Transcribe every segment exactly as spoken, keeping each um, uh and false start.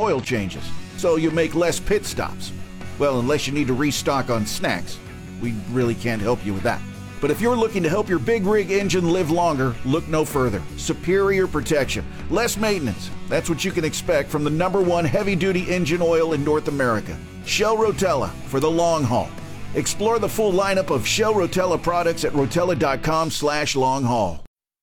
oil changes, so you make less pit stops. Well, unless you need to restock on snacks. We really can't help you with that. But if you're looking to help your big rig engine live longer, look no further. Superior protection, less maintenance. That's what you can expect from the number one heavy-duty engine oil in North America. Shell Rotella for the long haul. Explore the full lineup of Shell Rotella products at rotella.com slash long haul.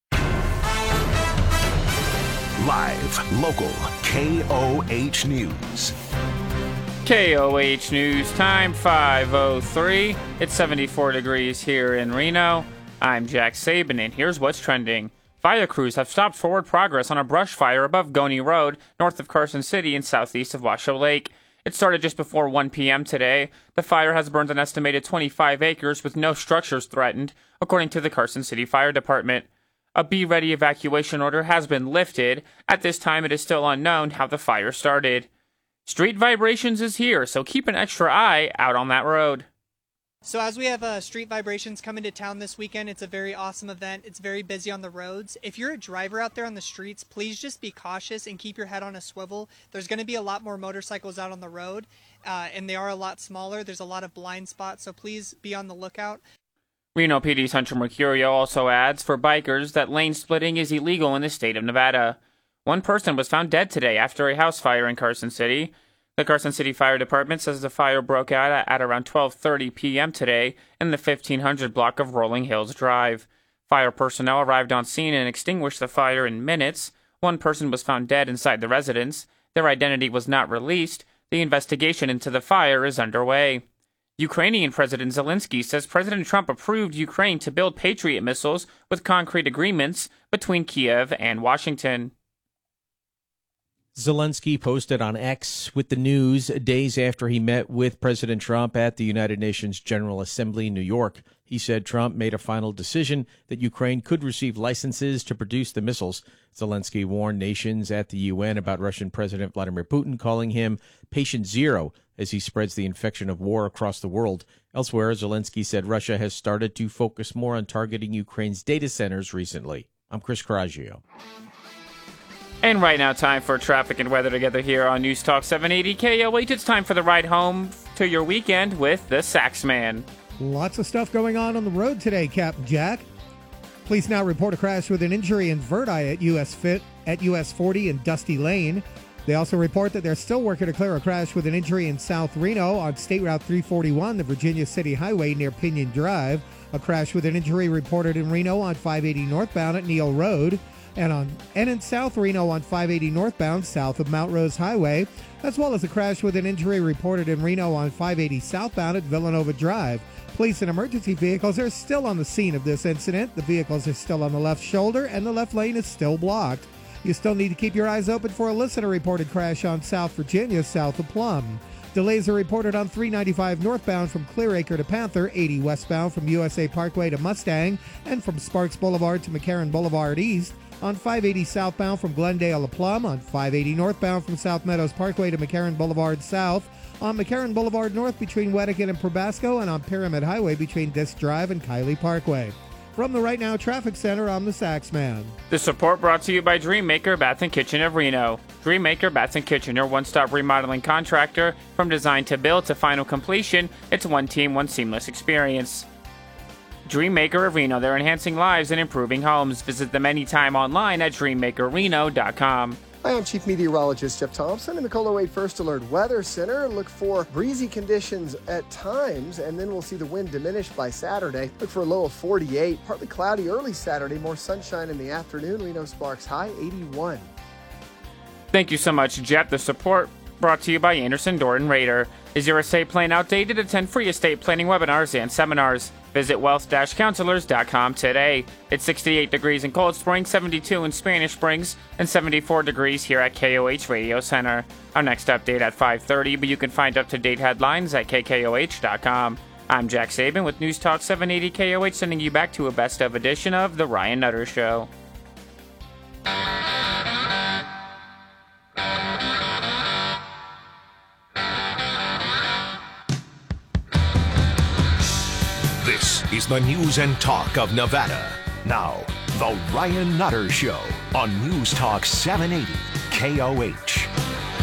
Live, local, K O H News. K O H News time, five oh three. It's seventy-four degrees here in Reno. I'm Jack Saban, and here's what's trending. Fire crews have stopped forward progress on a brush fire above Goney Road, north of Carson City and southeast of Washoe Lake. It started just before one p.m. today. The fire has burned an estimated twenty-five acres with no structures threatened, according to the Carson City Fire Department. A be-ready evacuation order has been lifted. At this time, it is still unknown how the fire started. Street Vibrations is here, so keep an extra eye out on that road. So as we have uh, Street Vibrations coming to town this weekend, it's a very awesome event. It's very busy on the roads. If you're a driver out there on the streets, please just be cautious and keep your head on a swivel. There's going to be a lot more motorcycles out on the road, uh, and they are a lot smaller. There's a lot of blind spots, so please be on the lookout. Reno P D's Hunter Mercurio also adds for bikers that lane splitting is illegal in the state of Nevada. One person was found dead today after a house fire in Carson City. The Carson City Fire Department says the fire broke out at around twelve thirty p.m. today in the fifteen hundred block of Rolling Hills Drive. Fire personnel arrived on scene and extinguished the fire in minutes. One person was found dead inside the residence. Their identity was not released. The investigation into the fire is underway. Ukrainian President Zelensky says President Trump approved Ukraine to build Patriot missiles with concrete agreements between Kiev and Washington. Zelensky posted on X with the news days after he met with President Trump at the United Nations General Assembly in New York. He said Trump made a final decision that Ukraine could receive licenses to produce the missiles. Zelensky warned nations at the U N about Russian President Vladimir Putin, calling him patient zero as he spreads the infection of war across the world. Elsewhere, Zelensky said Russia has started to focus more on targeting Ukraine's data centers recently. I'm Chris Coraggio. And right now, time for traffic and weather together here on News Talk seven eighty K O H. It's time for the ride home to your weekend with the Saxman. Lots of stuff going on on the road today, Captain Jack. Police now report a crash with an injury in Verdi at U S Fit at U S forty and Dusty Lane. They also report that they're still working to clear a crash with an injury in South Reno on State Route three forty-one, the Virginia City Highway near Pinion Drive. A crash with an injury reported in Reno on five eighty northbound at Neal Road. And on and in South Reno on five eighty northbound south of Mount Rose Highway, as well as a crash with an injury reported in Reno on five eighty southbound at Villanova Drive. Police and emergency vehicles are still on the scene of this incident. The vehicles are still on the left shoulder and the left lane is still blocked. You still need to keep your eyes open for a listener-reported crash on South Virginia south of Plum. Delays are reported on three ninety-five northbound from Clearacre to Panther, eighty westbound from U S A Parkway to Mustang, and from Sparks Boulevard to McCarran Boulevard East. On five eighty southbound from Glendale to Plum, on five eighty northbound from South Meadows Parkway to McCarran Boulevard South, on McCarran Boulevard North between Wedekind and Probasco, and on Pyramid Highway between Disc Drive and Kiley Parkway. From the Right Now Traffic Center, I'm the Saxman. The support brought to you by Dreammaker Bath and Kitchen of Reno. Dreammaker Bath and Kitchen, your one-stop remodeling contractor. From design to build to final completion, it's one team, one seamless experience. Dreammaker of Reno, they're enhancing lives and improving homes. Visit them anytime online at dream maker reno dot com. Hi, I'm Chief Meteorologist Jeff Thompson in the KOLO eight First Alert Weather Center. Look for breezy conditions at times, and then we'll see the wind diminish by Saturday. Look for a low of forty-eight. Partly cloudy early Saturday, more sunshine in the afternoon. Reno Sparks high eighty-one. Thank you so much, Jeff. The support brought to you by Anderson Dorton Raider. Is your estate plan outdated? Attend free estate planning webinars and seminars. Visit wealth dash counselors dot com today. It's sixty-eight degrees in Cold Spring, seventy-two in Spanish Springs, and seventy-four degrees here at K O H Radio Center. Our next update at five thirty, but you can find up-to-date headlines at K K O H dot com. I'm Jack Saban with News Talk seven eighty K O H, sending you back to a best-of edition of The Ryan Nutter Show. This is the news and talk of Nevada. Now, The Ryan Nutter Show on News Talk seven eighty K O H.